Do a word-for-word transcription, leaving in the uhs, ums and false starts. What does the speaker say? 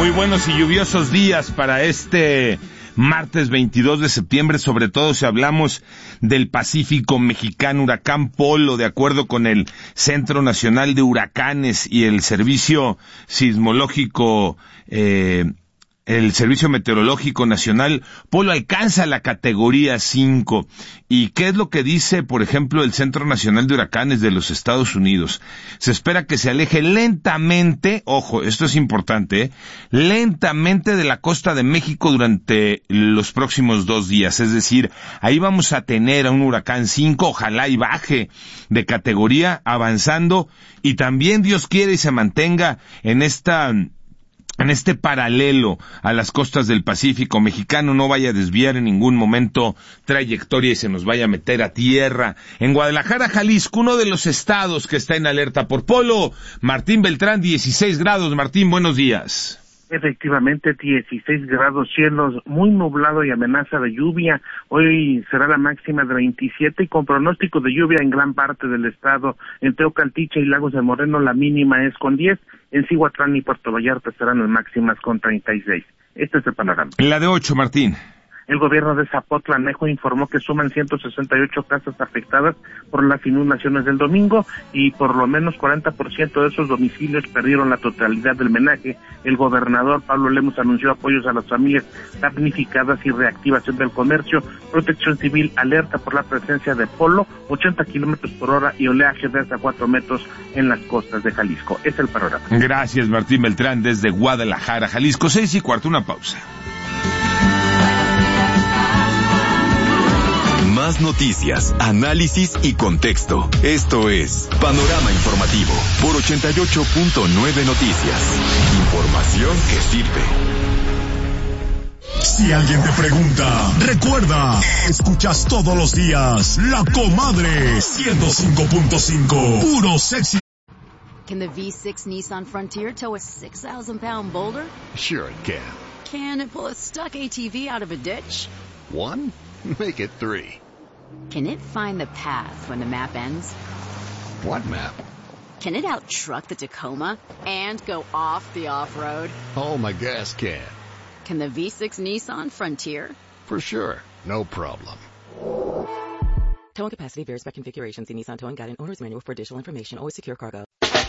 Muy buenos y lluviosos días para este martes veintidós de septiembre, sobre todo si hablamos del Pacífico mexicano. Huracán Polo, de acuerdo con el Centro Nacional de Huracanes y el Servicio Sismológico, eh, el Servicio Meteorológico Nacional, Polo alcanza la categoría cinco. ¿Y qué es lo que dice, por ejemplo, el Centro Nacional de Huracanes de los Estados Unidos? Se espera que se aleje lentamente, ojo, esto es importante, ¿eh? lentamente de la costa de México durante los próximos dos días. Es decir, ahí vamos a tener a un huracán cinco, ojalá y baje de categoría, avanzando, y también Dios quiere y se mantenga en esta... en este paralelo a las costas del Pacífico mexicano, no vaya a desviar en ningún momento trayectoria y se nos vaya a meter a tierra. En Guadalajara, Jalisco, uno de los estados que está en alerta por Polo, Martín Beltrán, dieciséis grados. Martín, buenos días. Efectivamente, dieciséis grados, cielos muy nublado y amenaza de lluvia. Hoy será la máxima de veintisiete y con pronóstico de lluvia en gran parte del estado. En Teocaltiche y Lagos de Moreno la mínima es con diez. En Cihuatlán y Puerto Vallarta serán las máximas con treinta y seis. Este es el panorama. La de ocho, Martín. El gobierno de Zapotlanejo informó que suman ciento sesenta y ocho casas afectadas por las inundaciones del domingo y por lo menos cuarenta por ciento de esos domicilios perdieron la totalidad del menaje. El gobernador Pablo Lemos anunció apoyos a las familias damnificadas y reactivación del comercio. Protección Civil alerta por la presencia de Polo, ochenta kilómetros por hora y oleaje de hasta cuatro metros en las costas de Jalisco. Es el panorama. Gracias, Martín Beltrán, desde Guadalajara, Jalisco. Seis y cuarto, una pausa. Más noticias, análisis y contexto. Esto es Panorama Informativo por ochenta y ocho punto nueve Noticias. Información que sirve. Si alguien te pregunta, recuerda, escuchas todos los días La Comadre ciento cinco punto cinco. Puro sexy. Can the V six Nissan Frontier tow a six thousand pound boulder? Sure it can. Can it pull a stuck A T V out of a ditch? One? Make it three. Can it find the path when the map ends? What map? Can it out-truck the Tacoma and go off the off-road? Oh, my gas can. Can the V six Nissan Frontier? For sure. No problem. Towing capacity varies by configuration. See Nissan Towing Guide and Owner's Manual for additional information. Always secure cargo.